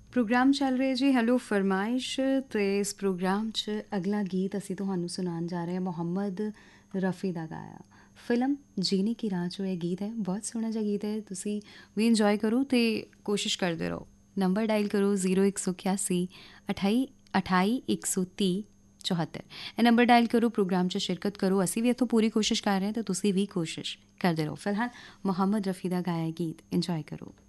Programme ਚੱਲ ਰਿਹਾ ਜੀ ਹੈਲੋ ਫਰਮਾਇਸ਼, ਅਤੇ ਇਸ ਪ੍ਰੋਗਰਾਮ 'ਚ ਅਗਲਾ ਗੀਤ ਅਸੀਂ ਤੁਹਾਨੂੰ ਸੁਣਾਉਣ ਜਾ ਰਹੇ ਹਾਂ ਮੁਹੰਮਦ ਰਫੀ ਦਾ ਗਾਇਆ ਫਿਲਮ ਜੀਨੇ ਕੀ ਰਾਹ 'ਚੋਂ ਇਹ ਗੀਤ ਹੈ। ਬਹੁਤ ਸੋਹਣਾ ਜਿਹਾ ਗੀਤ ਹੈ, ਤੁਸੀਂ ਵੀ ਇੰਜੋਏ ਕਰੋ ਅਤੇ ਕੋਸ਼ਿਸ਼ ਕਰਦੇ ਰਹੋ। ਨੰਬਰ ਡਾਇਲ ਕਰੋ 0181 28 28 130 74। ਇਹ ਨੰਬਰ ਡਾਇਲ ਕਰੋ, ਪ੍ਰੋਗਰਾਮ 'ਚ ਸ਼ਿਰਕਤ ਕਰੋ। ਅਸੀਂ ਵੀ ਇੱਥੋਂ ਪੂਰੀ ਕੋਸ਼ਿਸ਼ ਕਰ ਰਹੇ ਹਾਂ ਅਤੇ ਤੁਸੀਂ ਵੀ ਕੋਸ਼ਿਸ਼ ਕਰਦੇ ਰਹੋ। ਫਿਲਹਾਲ ਮੁਹੰਮਦ ਰਫੀ ਦਾ ਗਾਇਆ ਗੀਤ ਇੰਜੋਏ ਕਰੋ।